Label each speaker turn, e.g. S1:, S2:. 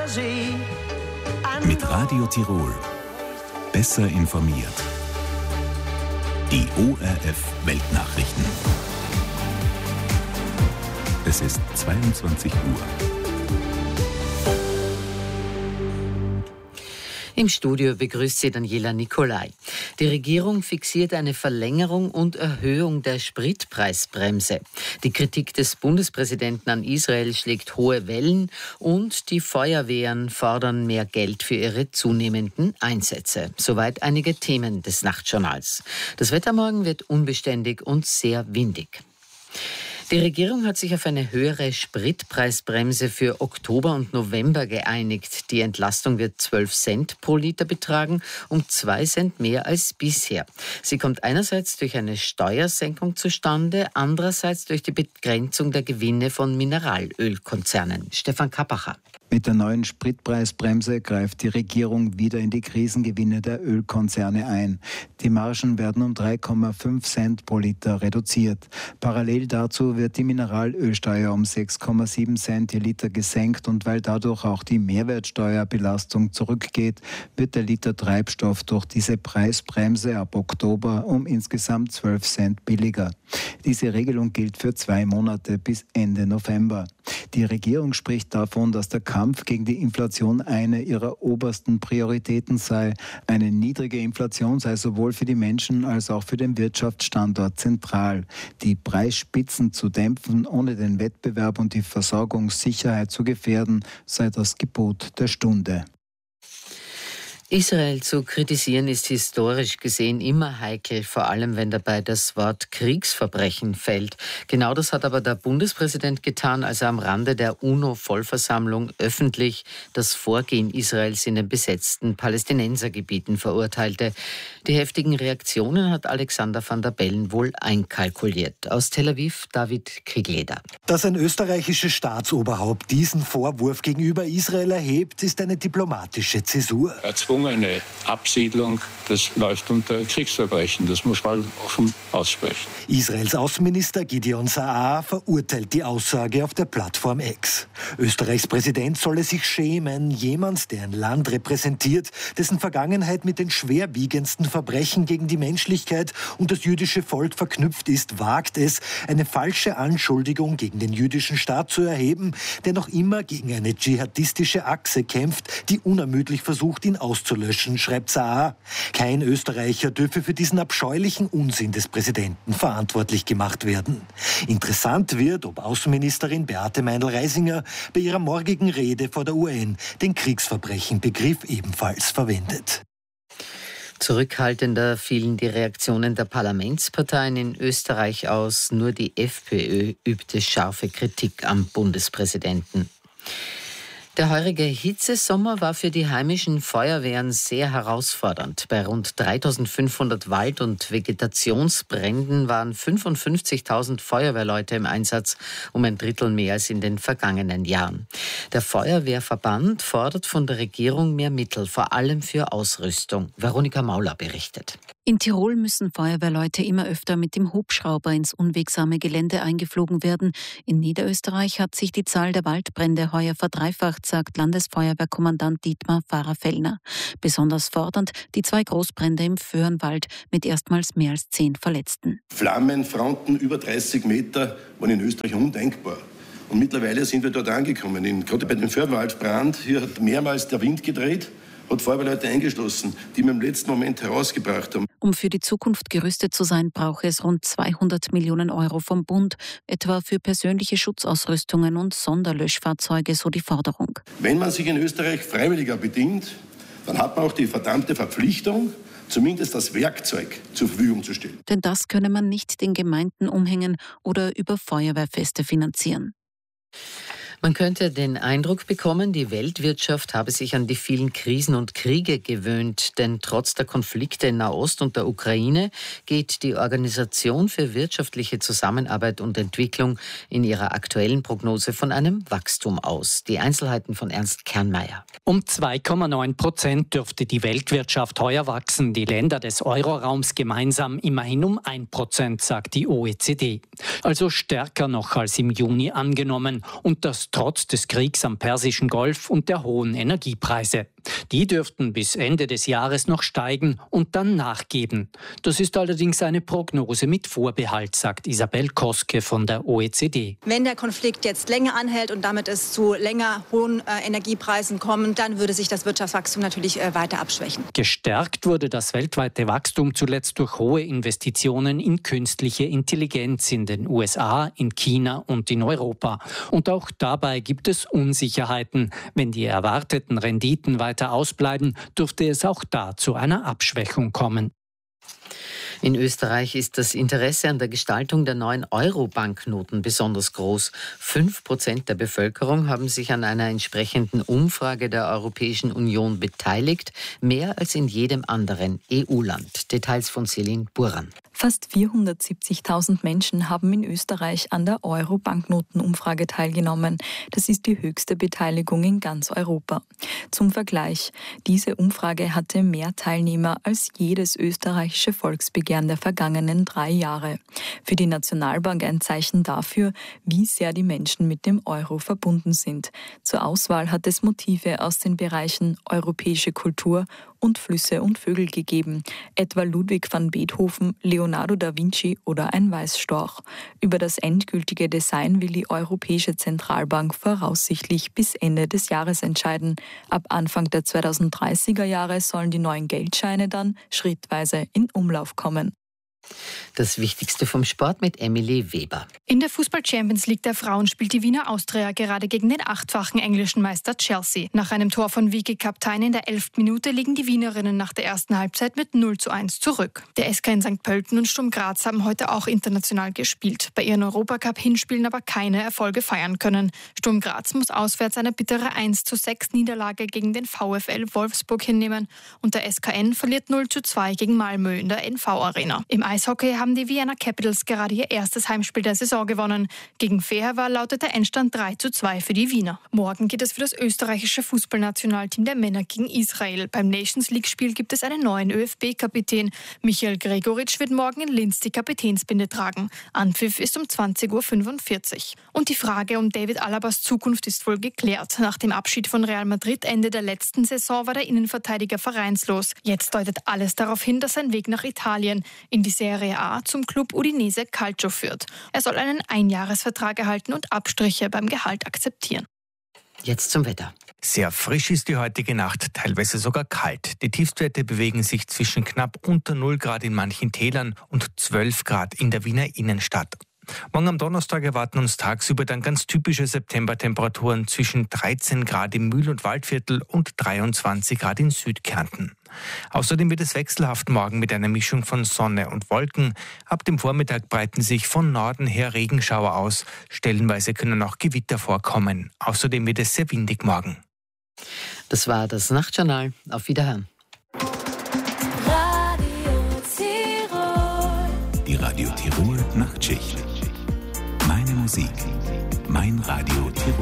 S1: Mit Radio Tirol. Besser informiert. Die ORF Weltnachrichten. Es ist 22 Uhr.
S2: Im Studio begrüßt sie Daniela Nicolai. Die Regierung fixiert eine Verlängerung und Erhöhung der Spritpreisbremse. Die Kritik des Bundespräsidenten an Israel schlägt hohe Wellen und die Feuerwehren fordern mehr Geld für ihre zunehmenden Einsätze. Soweit einige Themen des Nachtjournals. Das Wetter morgen wird unbeständig und sehr windig. Die Regierung hat sich auf eine höhere Spritpreisbremse für Oktober und November geeinigt. Die Entlastung wird 12 Cent pro Liter betragen, um 2 Cent mehr als bisher. Sie kommt einerseits durch eine Steuersenkung zustande, andererseits durch die Begrenzung der Gewinne von Mineralölkonzernen. Stefan Kappacher.
S3: Mit der neuen Spritpreisbremse greift die Regierung wieder in die Krisengewinne der Ölkonzerne ein. Die Margen werden um 3,5 Cent pro Liter reduziert. Parallel dazu wird die Mineralölsteuer um 6,7 Cent je Liter gesenkt und weil dadurch auch die Mehrwertsteuerbelastung zurückgeht, wird der Liter Treibstoff durch diese Preisbremse ab Oktober um insgesamt 12 Cent billiger. Diese Regelung gilt für 2 Monate bis Ende November. Die Regierung spricht davon, dass der Kampf gegen die Inflation eine ihrer obersten Prioritäten sei. Eine niedrige Inflation sei sowohl für die Menschen als auch für den Wirtschaftsstandort zentral. Die Preisspitzen zu dämpfen, ohne den Wettbewerb und die Versorgungssicherheit zu gefährden, sei das Gebot der Stunde.
S2: Israel zu kritisieren ist historisch gesehen immer heikel, vor allem wenn dabei das Wort Kriegsverbrechen fällt. Genau das hat aber der Bundespräsident getan, als er am Rande der UNO-Vollversammlung öffentlich das Vorgehen Israels in den besetzten Palästinensergebieten verurteilte. Die heftigen Reaktionen hat Alexander van der Bellen wohl einkalkuliert. Aus Tel Aviv David Kriegleder.
S4: Dass ein österreichisches Staatsoberhaupt diesen Vorwurf gegenüber Israel erhebt, ist eine diplomatische Zäsur.
S5: Eine Absiedlung, das läuft unter Kriegsverbrechen. Das muss man offen aussprechen.
S4: Israels Außenminister Gideon Saar verurteilt die Aussage auf der Plattform X. Österreichs Präsident solle sich schämen. Jemand, der ein Land repräsentiert, dessen Vergangenheit mit den schwerwiegendsten Verbrechen gegen die Menschlichkeit und das jüdische Volk verknüpft ist, wagt es, eine falsche Anschuldigung gegen den jüdischen Staat zu erheben, der noch immer gegen eine dschihadistische Achse kämpft, die unermüdlich versucht, ihn auszulöschen, schreibt Saar. Kein Österreicher dürfe für diesen abscheulichen Unsinn des Präsidenten verantwortlich gemacht werden. Interessant wird, ob Außenministerin Beate Meindl-Reisinger bei ihrer morgigen Rede vor der UN den Kriegsverbrechenbegriff ebenfalls verwendet.
S2: Zurückhaltender fielen die Reaktionen der Parlamentsparteien in Österreich aus. Nur die FPÖ übte scharfe Kritik am Bundespräsidenten. Der heurige Hitzesommer war für die heimischen Feuerwehren sehr herausfordernd. Bei rund 3.500 Wald- und Vegetationsbränden waren 55.000 Feuerwehrleute im Einsatz, um ein Drittel mehr als in den vergangenen Jahren. Der Feuerwehrverband fordert von der Regierung mehr Mittel, vor allem für Ausrüstung. Veronika Mauler berichtet.
S6: In Tirol müssen Feuerwehrleute immer öfter mit dem Hubschrauber ins unwegsame Gelände eingeflogen werden. In Niederösterreich hat sich die Zahl der Waldbrände heuer verdreifacht, sagt Landesfeuerwehrkommandant Dietmar Pfarrer-Fellner. Besonders fordernd die 2 Großbrände im Föhrenwald mit erstmals mehr als 10 Verletzten.
S7: Flammenfronten über 30 Meter waren in Österreich undenkbar. Und mittlerweile sind wir dort angekommen. Gerade bei dem Föhrenwaldbrand, hier hat mehrmals der Wind gedreht, hat Feuerwehrleute eingeschlossen, die wir im letzten Moment herausgebracht haben.
S6: Um für die Zukunft gerüstet zu sein, brauche es rund 200 Millionen Euro vom Bund, etwa für persönliche Schutzausrüstungen und Sonderlöschfahrzeuge, so die Forderung.
S7: Wenn man sich in Österreich freiwilliger bedient, dann hat man auch die verdammte Verpflichtung, zumindest das Werkzeug zur Verfügung zu stellen.
S6: Denn das könne man nicht den Gemeinden umhängen oder über Feuerwehrfeste finanzieren.
S2: Man könnte den Eindruck bekommen, die Weltwirtschaft habe sich an die vielen Krisen und Kriege gewöhnt. Denn trotz der Konflikte in Nahost und der Ukraine geht die Organisation für wirtschaftliche Zusammenarbeit und Entwicklung in ihrer aktuellen Prognose von einem Wachstum aus. Die Einzelheiten von Ernst Kernmeier.
S8: Um 2,9% dürfte die Weltwirtschaft heuer wachsen. Die Länder des Euroraums gemeinsam immerhin um 1%, sagt die OECD. Also stärker noch als im Juni angenommen. Und das das trotz des Kriegs am Persischen Golf und der hohen Energiepreise. Die dürften bis Ende des Jahres noch steigen und dann nachgeben. Das ist allerdings eine Prognose mit Vorbehalt, sagt Isabel Koske von der OECD.
S9: Wenn der Konflikt jetzt länger anhält und damit es zu länger hohen Energiepreisen kommt, dann würde sich das Wirtschaftswachstum natürlich weiter abschwächen.
S8: Gestärkt wurde das weltweite Wachstum zuletzt durch hohe Investitionen in künstliche Intelligenz in den USA, in China und in Europa. Und auch dabei gibt es Unsicherheiten. Wenn die erwarteten Renditen weiter ausbleiben, dürfte es auch da zu einer Abschwächung kommen.
S2: In Österreich ist das Interesse an der Gestaltung der neuen Euro-Banknoten besonders groß. 5% der Bevölkerung haben sich an einer entsprechenden Umfrage der Europäischen Union beteiligt, mehr als in jedem anderen EU-Land. Details von Celine Buran.
S10: Fast 470.000 Menschen haben in Österreich an der Euro-Banknoten-Umfrage teilgenommen. Das ist die höchste Beteiligung in ganz Europa. Zum Vergleich, diese Umfrage hatte mehr Teilnehmer als jedes österreichische Volksbegehren der vergangenen 3 Jahre. Für die Nationalbank ein Zeichen dafür, wie sehr die Menschen mit dem Euro verbunden sind. Zur Auswahl hat es Motive aus den Bereichen europäische Kultur und Flüsse und Vögel gegeben, etwa Ludwig van Beethoven, Leonardo da Vinci oder ein Weißstorch. Über das endgültige Design will die Europäische Zentralbank voraussichtlich bis Ende des Jahres entscheiden. Ab Anfang der 2030er Jahre sollen die neuen Geldscheine dann schrittweise in Umlauf kommen.
S2: Das Wichtigste vom Sport mit Emily Weber.
S11: In der Fußball-Champions League der Frauen spielt die Wiener Austria gerade gegen den 8-fachen englischen Meister Chelsea. Nach einem Tor von Vicky Kaptein in der 11. Minute liegen die Wienerinnen nach der ersten Halbzeit mit 0:1 zurück. Der SK in St. Pölten und Sturm Graz haben heute auch international gespielt, bei ihren Europacup-Hinspielen aber keine Erfolge feiern können. Sturm Graz muss auswärts eine bittere 1:6 Niederlage gegen den VfL Wolfsburg hinnehmen und der SKN verliert 0:2 gegen Malmö in der NV-Arena. Im Eishockey haben die Vienna Capitals gerade ihr erstes Heimspiel der Saison gewonnen. Gegen Fehervar lautet der Endstand 3:2 für die Wiener. Morgen geht es für das österreichische Fußballnationalteam der Männer gegen Israel. Beim Nations League-Spiel gibt es einen neuen ÖFB-Kapitän. Michael Gregoritsch wird morgen in Linz die Kapitänsbinde tragen. Anpfiff ist um 20:45 Uhr. Und die Frage um David Alabas Zukunft ist wohl geklärt. Nach dem Abschied von Real Madrid Ende der letzten Saison war der Innenverteidiger vereinslos. Jetzt deutet alles darauf hin, dass sein Weg nach Italien in die Serie A zum Club Udinese Calcio führt. Er soll einen Einjahresvertrag erhalten und Abstriche beim Gehalt akzeptieren.
S2: Jetzt zum Wetter.
S12: Sehr frisch ist die heutige Nacht, teilweise sogar kalt. Die Tiefstwerte bewegen sich zwischen knapp unter 0 Grad in manchen Tälern und 12 Grad in der Wiener Innenstadt. Morgen am Donnerstag erwarten uns tagsüber dann ganz typische Septembertemperaturen zwischen 13 Grad im Mühl- und Waldviertel und 23 Grad in Südkärnten. Außerdem wird es wechselhaft morgen mit einer Mischung von Sonne und Wolken. Ab dem Vormittag breiten sich von Norden her Regenschauer aus. Stellenweise können auch Gewitter vorkommen. Außerdem wird es sehr windig morgen.
S2: Das war das Nachtjournal. Auf Wiederhören.
S1: Die Radio Tirol Nachtschicht. Meine Musik, mein Radio Tirol.